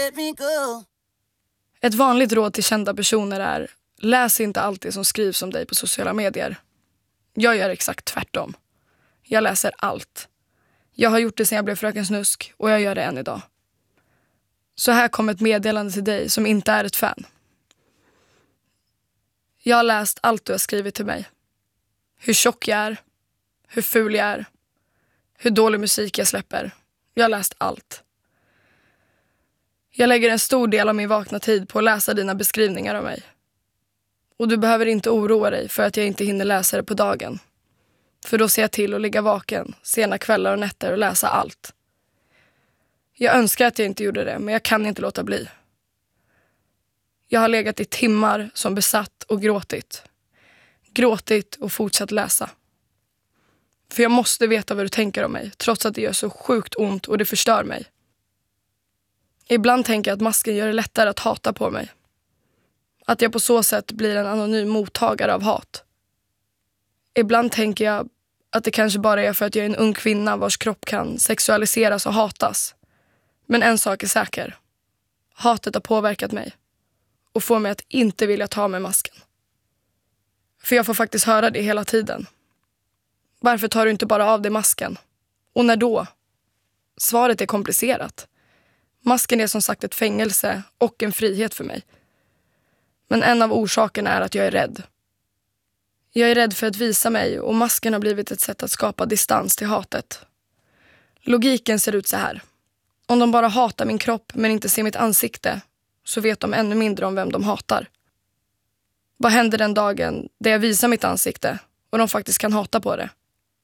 let me go. Ett vanligt råd till kända personer är: läs inte allt det som skrivs om dig på sociala medier. Jag gör exakt tvärtom. Jag läser allt. Jag har gjort det sedan jag blev Fröken Snusk och jag gör det än idag. Så här kommer ett meddelande till dig som inte är ett fan. Jag har läst allt du har skrivit till mig. Hur tjock jag är. Hur ful jag är. Hur dålig musik jag släpper. Jag har läst allt. Jag lägger en stor del av min vakna tid på att läsa dina beskrivningar av mig. Och du behöver inte oroa dig för att jag inte hinner läsa det på dagen. För då ser jag till att ligga vaken sena kvällar och nätter och läsa allt. Jag önskar att jag inte gjorde det, men jag kan inte låta bli. Jag har legat i timmar som besatt och gråtit. Gråtit och fortsatt läsa. För jag måste veta vad du tänker om mig, trots att det gör så sjukt ont och det förstör mig. Ibland tänker jag att masken gör det lättare att hata på mig. Att jag på så sätt blir en anonym mottagare av hat. Ibland tänker jag att det kanske bara är för att jag är en ung kvinna vars kropp kan sexualiseras och hatas. Men en sak är säker. Hatet har påverkat mig. Och får mig att inte vilja ta med masken. För jag får faktiskt höra det hela tiden. Varför tar du inte bara av dig masken? Och när då? Svaret är komplicerat. Masken är som sagt ett fängelse och en frihet för mig. Men en av orsakerna är att jag är rädd. Jag är rädd för att visa mig och masken har blivit ett sätt att skapa distans till hatet. Logiken ser ut så här. Om de bara hatar min kropp men inte ser mitt ansikte så vet de ännu mindre om vem de hatar. Vad händer den dagen där jag visar mitt ansikte och de faktiskt kan hata på det?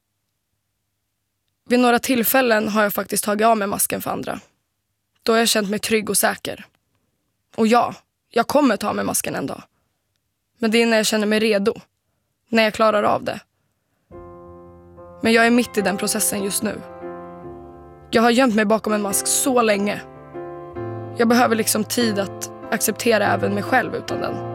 Vid några tillfällen har jag faktiskt tagit av mig masken för andra. Då har jag känt mig trygg och säker. Och ja, jag kommer ta av mig masken en dag. Men det är när jag känner mig redo. När jag klarar av det. Men jag är mitt i den processen just nu. Jag har gömt mig bakom en mask så länge. Jag behöver liksom tid att acceptera även mig själv utan den.